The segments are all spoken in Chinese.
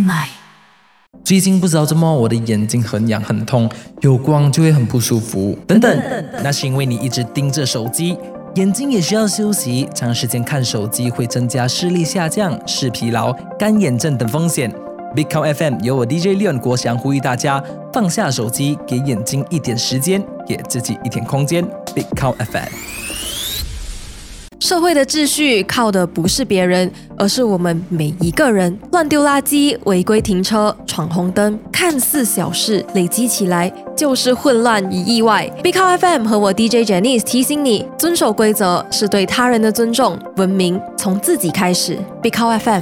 来。最近不知道怎么我的眼睛很痒很痛，有光就会很不舒服等等，那是因为你一直盯着手机，眼睛也需要休息，长时间看手机会增加视力下降、视疲劳、干眼症等风险。Big Cow FM 由我 DJ Leon 国祥呼吁大家放下手机，给眼睛一点时间，给自己一点空间。Big Cow FM。 社会的秩序靠的不是别人，而是我们每一个人。乱丢垃圾、违规停车、闯红灯，看似小事，累积起来就是混乱与意外。Big Cow FM 和我 DJ Janice 提醒你，遵守规则是对他人的尊重，文明从自己开始。Big Cow FM。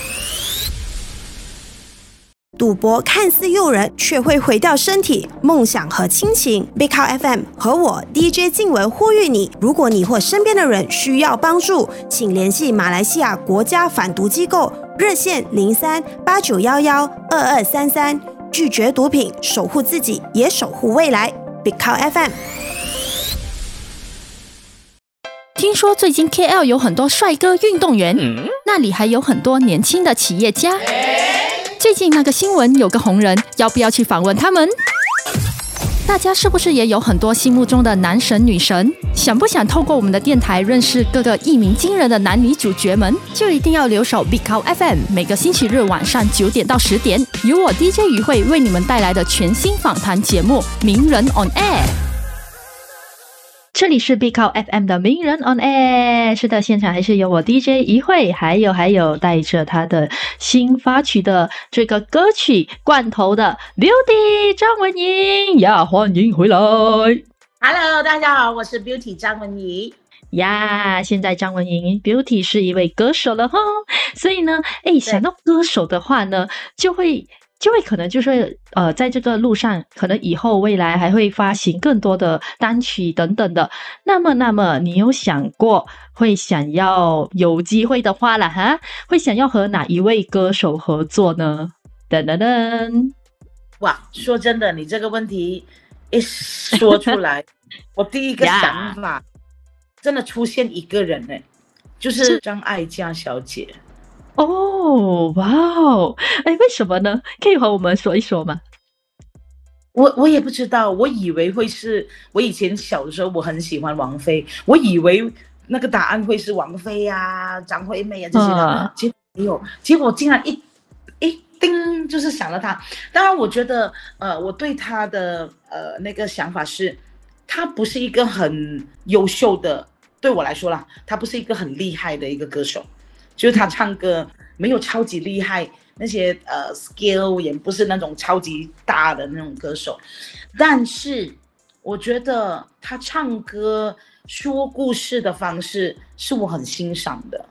赌博看似诱人，却会毁掉身体、梦想和亲情。Big Cow FM 和我 DJ 静文呼吁你：如果你或身边的人需要帮助，请联系马来西亚国家反毒机构热线03-8911-2233，拒绝毒品，守护自己，也守护未来。Big Cow FM。 听说最近 KL 有很多帅哥运动员，那里还有很多年轻的企业家。最近那个新闻有个红人，要不要去访问他们？大家是不是也有很多心目中的男神女神？想不想透过我们的电台认识各个一鸣惊人的男女主角们？就一定要留守 Big Cow FM， 每个星期日晚上9点到10点，由我 DJ 于慧为你们带来的全新访谈节目《名人 on Air》。这里是 Big Cow FM 的名人 on air， 是的，现场还是有我 DJ 一慧，还有带着他的新发曲的这个歌曲罐头的 Beauty 张文怡呀，欢迎回来。 Hello， 大家好，我是 Beauty 张文怡呀。现在张文怡 Beauty 是一位歌手了哈，所以呢，想到歌手的话呢，就会可能就是在这个路上，可能以后未来还会发行更多的单曲等等的。那么你有想过会想要有机会的话啦哈，会想要和哪一位歌手合作呢？噔噔噔！ 哇，说真的，你这个问题一说出来，我第一个想法真的出现一个人呢，就是张艾嘉小姐。 哦，哇哦，为什么呢？可以和我们说一说吗？ 我也不知道，我以为会是，我以前小的时候我很喜欢王菲，我以为那个答案会是王菲啊、张惠妹啊这些的，结果没有，结果竟然一叮就是想了她。当然，我觉得我对她的那个想法是，她不是一个很优秀的，对我来说啦，她不是一个很厉害的一个歌手。就是他唱歌没有超级厉害，那些skill 也不是那种超级大的那种歌手，但是我觉得他唱歌说故事的方式是我很欣赏的。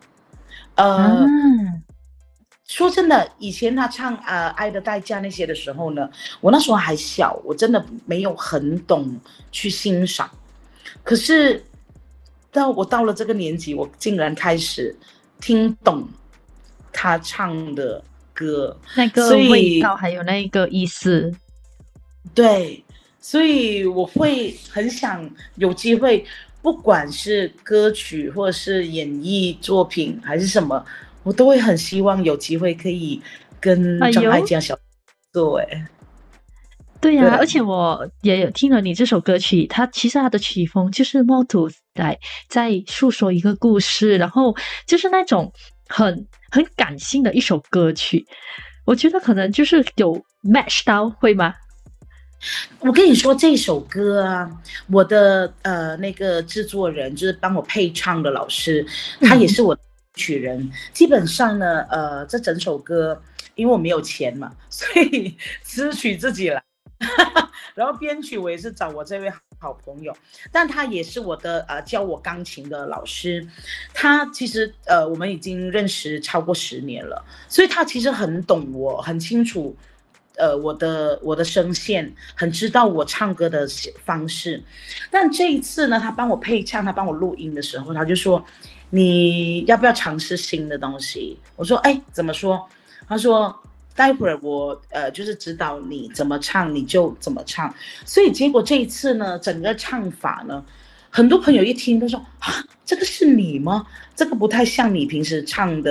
说真的，以前他唱爱的代价那些的时候呢，我那时候还小，我真的没有很懂去欣赏。可是我到了这个年纪，我竟然开始听懂他唱的歌， 那个味道还有那个意思。 对，所以我会很想有机会，不管是歌曲或者是演艺作品还是什么，我都会很希望有机会可以跟张艾嘉小姐做。 对呀，而且我也有听了你这首歌曲，其实它的曲风就是more to 在诉说一个故事，然后就是那种很感性的一首歌曲，我觉得可能就是有 match 到，会吗？ 我跟你说这首歌啊，我的那个制作人就是帮我配唱的老师，他也是我的曲人。基本上呢，这整首歌因为我没有钱嘛，所以词曲自己来。然后编曲我也是找我这位好朋友，但他也是我的教我钢琴的老师。他其实我们已经认识超过10年了，所以他其实很懂我，很清楚我的声线，很知道我唱歌的方式。但这一次呢，他帮我配唱，他帮我录音的时候，他就说你要不要尝试新的东西？我说怎么说？他说待会儿我就是指导你怎么唱，你就怎么唱。所以结果这一次呢，整个唱法呢，很多朋友一听都说啊，这个是你吗？这个不太像你平时唱的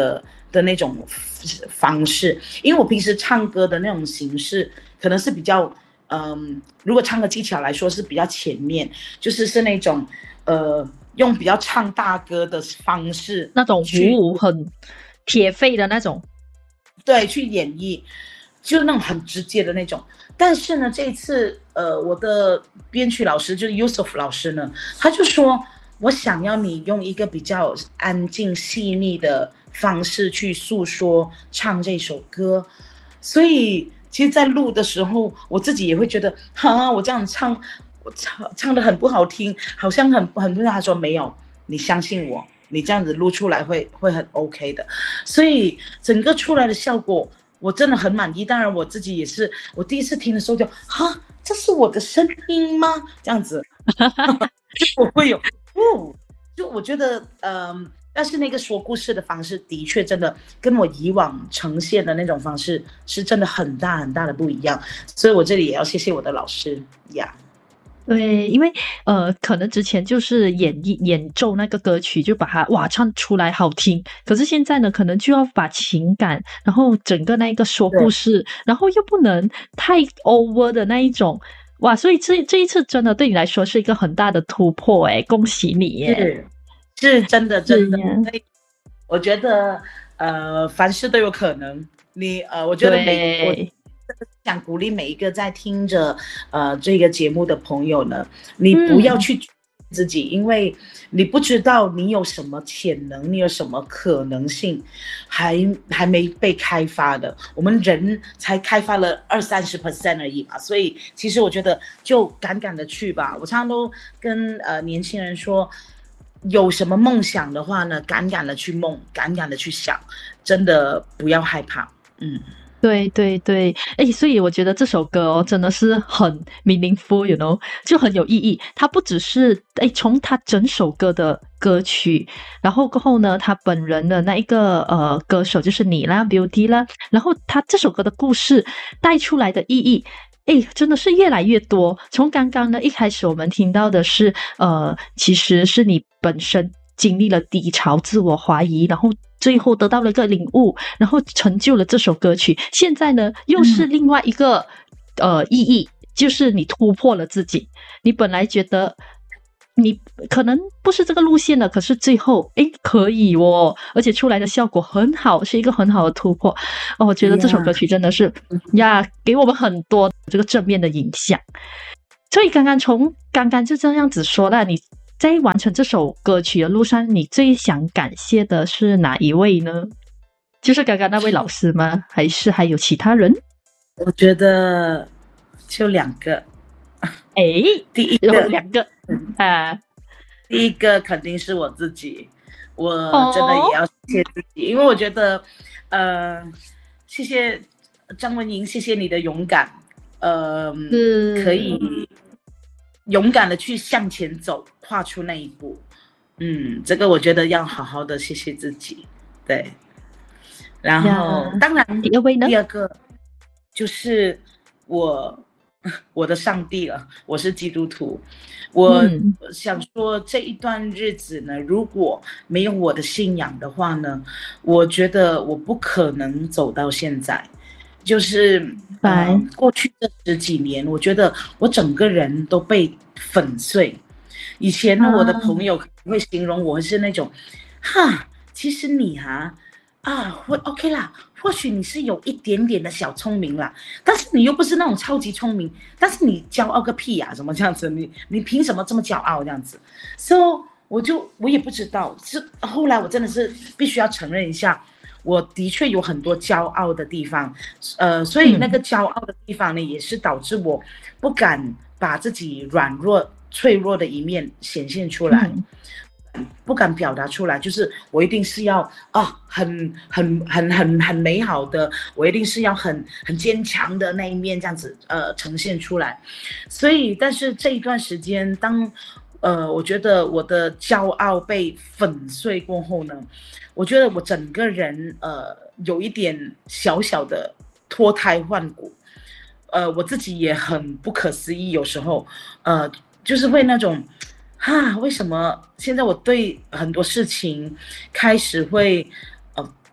的那种方式，因为我平时唱歌的那种形式可能是比较，如果唱歌技巧来说是比较前面，是那种用比较唱大歌的方式， 那种舞很铁肺的那种， 对，去演绎，就是那种很直接的那种。但是呢，这一次我的编曲老师就是 Yusuf 老师呢，他就说我想要你用一个比较安静细腻的方式去诉说唱这首歌，所以其实在录的时候我自己也会觉得我这样唱我唱得很不好听，好像很不好。他说没有，你相信我，你这样子录出来会很 OK 的。所以整个出来的效果我真的很满意。当然我自己也是，我第一次听的时候就这是我的声音吗？这样子就我会有就我觉得但是那个说故事的方式的确真的跟我以往呈现的那种方式是真的很大很大的不一样。所以我这里也要谢谢我的老师呀。 对，因为可能之前就是演奏那个歌曲，就把它唱出来好听。可是现在呢，可能就要把情感，然后整个那个说故事，然后又不能太 over 的那一种。所以这一次真的对你来说是一个很大的突破恭喜你耶！ 是真的。我觉得凡事都有可能。我觉得我想鼓励每一个在听着这个节目的朋友呢，你不要去自己，因为你不知道你有什么潜能，你有什么可能性还没被开发的。我们人才开发了20-30% 而已嘛，所以其实我觉得就敢的去吧。我常常都跟年轻人说，有什么梦想的话呢，敢的去梦，敢的去想，真的不要害怕。 对，所以我觉得这首歌真的是很 meaningful， you know， 就很有意义。它不只是从他整首歌的歌曲，然后过后呢，他本人的那一个歌手就是你啦 Beauty 啦，然后他这首歌的故事带出来的意义真的是越来越多。从刚刚呢一开始我们听到的是其实是你本身经历了低潮，自我怀疑，然后最后得到了一个领悟，然后成就了这首歌曲。现在呢又是另外一个意义，就是你突破了自己。你本来觉得你可能不是这个路线的，可是最后可以而且出来的效果很好，是一个很好的突破。我觉得这首歌曲真的是给我们很多这个正面的影响。所以刚刚就这样子说了，你在完成这首歌曲的路上，你最想感谢的是哪一位呢？就是刚刚那位老师吗？还是还有其他人？ 我觉得就2个。第一个 2个第一个肯定是我自己，我真的也要谢谢自己，因为我觉得谢谢张文莹，谢谢你的勇敢，可以勇敢的去向前走，跨出那一步。这个我觉得要好好的谢谢自己。对，然后当然第二个就是我的上帝了，我是基督徒。我想说这一段日子呢，如果没有我的信仰的话呢，我觉得我不可能走到现在。就是过去这10几年，我觉得我整个人都被粉碎。以前呢，我的朋友会形容我是那种其实你会 OK 啦，或许你是有一点点的小聪明啦，但是你又不是那种超级聪明，但是你骄傲个屁啊，怎么这样子？你凭什么这么骄傲这样子？ So 我也不知道，是后来我真的是必须要承认一下，我的确有很多骄傲的地方，所以那个骄傲的地方呢，也是导致我不敢把自己软弱脆弱的一面显现出来。不敢表达出来，就是我一定是要很美好的，我一定是要很坚强的那一面这样子呈现出来。所以但是这一段时间，当我觉得我的骄傲被粉碎过后呢，我觉得我整个人有一点小小的脱胎换骨，我自己也很不可思议，有时候就是会那种为什么现在我对很多事情开始会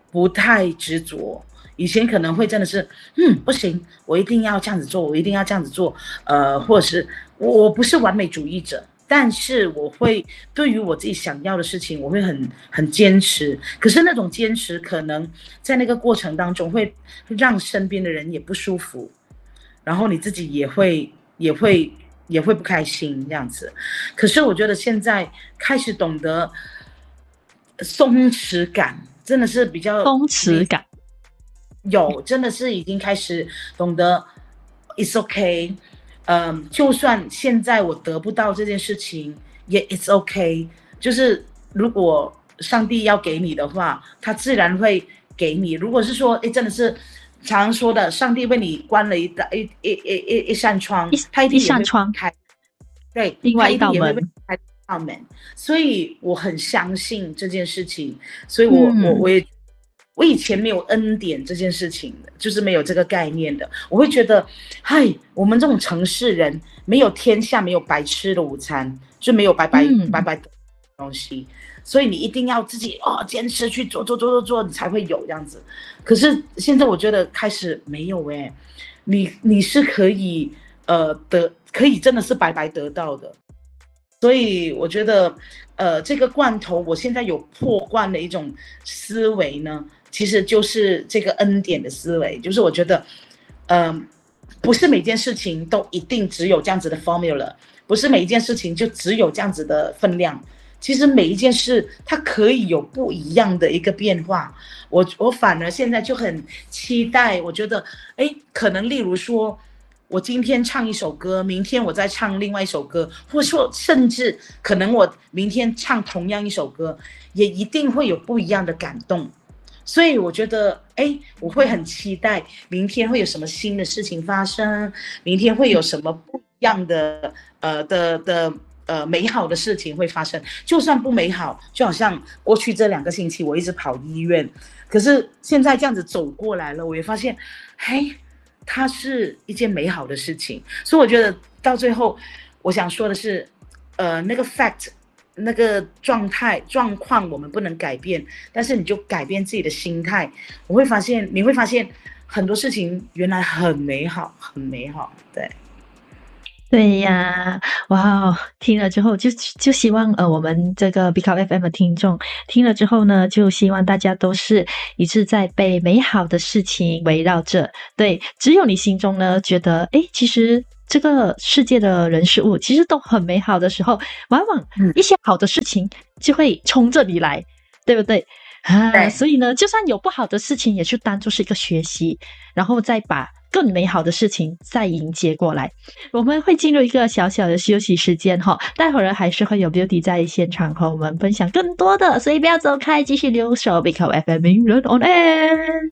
不太执着。以前可能会真的是，不行，我一定要这样子做，我一定要这样子做，或者是我不是完美主义者，但是我会对于我自己想要的事情，我会很坚持。可是那种坚持，可能在那个过程当中会让身边的人也不舒服，然后你自己也会不开心这样子。可是我觉得现在开始懂得松弛感，真的是比较松弛感。 真的是已经开始懂得 it's okay， 就算现在我得不到这件事情，也 it's okay， 就是如果上帝要给你的话，他自然会给你。如果是说，真的是常说的，上帝为你关了一扇窗，他一定也会开，对， 另外一道门， 开一道门。所以我很相信这件事情，所以我以前没有恩典这件事情的，就是没有这个概念的。我会觉得，我们这种城市人没有天下没有白吃的午餐，就没有白白的东西。所以你一定要自己坚持去做，你才会有这样子。可是现在我觉得开始没有你是可以可以真的是白白得到的。所以我觉得这个罐头我现在有破罐的一种思维呢，其实就是这个恩典的思维，就是我觉得不是每件事情都一定只有这样子的 formula， 不是每一件事情就只有这样子的分量。其实每一件事它可以有不一样的一个变化。我反而现在就很期待，我觉得可能例如说我今天唱一首歌，明天我再唱另外一首歌，或者说甚至可能我明天唱同样一首歌，也一定会有不一样的感动。所以我觉得我会很期待明天会有什么新的事情发生，明天会有什么不一样的美好的事情会发生。就算不美好，就好像过去这2个星期我一直跑医院，可是现在这样子走过来了，我也发现它是一件美好的事情。所以我觉得到最后我想说的是那个 fact， 那个状况我们不能改变，但是你就改变自己的心态，你会发现很多事情原来很美好，很美好。 对呀，哇，听了之后就希望我们这个 Big Up FM 的听众听了之后呢，就希望大家都是一直在被美好的事情围绕着。对，只有你心中呢觉得其实这个世界的人事物其实都很美好的时候，往往一些好的事情就会冲着你来，对不对？所以呢，就算有不好的事情，也就当作是一个学习，然后再把更美好的事情再迎接过来。我们会进入一个小小的休息时间待会儿还是会有 Beauty 在现场和我们分享更多的，所以不要走开，继续留守 Big Up FM 名人 on air。